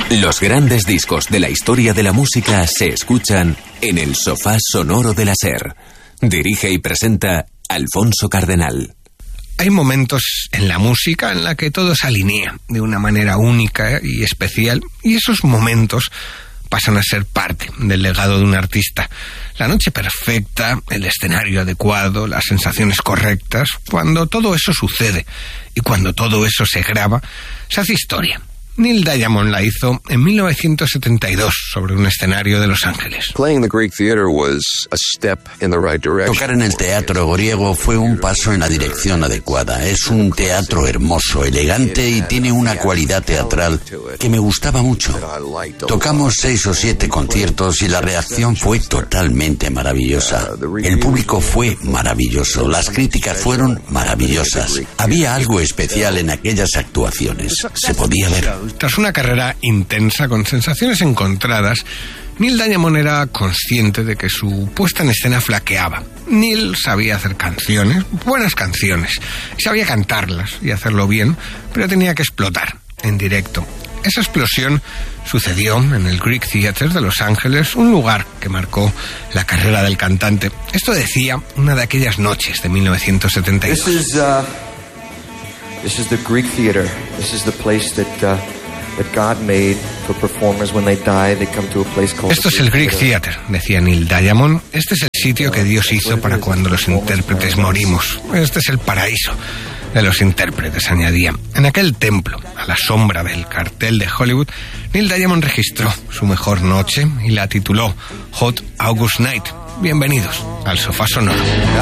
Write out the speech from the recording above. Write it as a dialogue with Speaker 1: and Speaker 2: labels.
Speaker 1: Los grandes discos de la historia de la música se escuchan en el sofá sonoro de la SER. Dirige y presenta Alfonso Cardenal.
Speaker 2: Hay momentos en la música en la que todo se alinea de una manera única y especial, y esos momentos pasan a ser parte del legado de un artista. La noche perfecta, el escenario adecuado, las sensaciones correctas. Cuando todo eso sucede y cuando todo eso se graba, se hace historia. Neil Diamond la hizo en 1972 sobre un escenario de Los Ángeles.
Speaker 3: Tocar en el teatro griego fue un paso en la dirección adecuada. Es un teatro hermoso, elegante y tiene una cualidad teatral que me gustaba mucho. Tocamos 6 o 7 conciertos y la reacción fue totalmente maravillosa. El público fue maravilloso, las críticas fueron maravillosas. Había algo especial en aquellas actuaciones. Se podía ver.
Speaker 2: Tras una carrera intensa con sensaciones encontradas, Neil Diamond era consciente de que su puesta en escena flaqueaba. Neil sabía hacer canciones, buenas canciones, y sabía cantarlas y hacerlo bien, pero tenía que explotar en directo. Esa explosión sucedió en el Greek Theatre de Los Ángeles, un lugar que marcó la carrera del cantante. Esto decía una de aquellas noches de 1972.
Speaker 4: This is the Greek Theatre. This is the place that God made for performers when they die. They come to a place called.
Speaker 2: Esto es el Greek Theatre, decía Neil Diamond. Este es el sitio que Dios hizo para cuando los intérpretes morimos. Este es el paraíso de los intérpretes, añadía. En aquel templo, a la sombra del cartel de Hollywood, Neil Diamond registró su mejor noche y la tituló Hot August Night. Bienvenidos al Sofá Sonoro.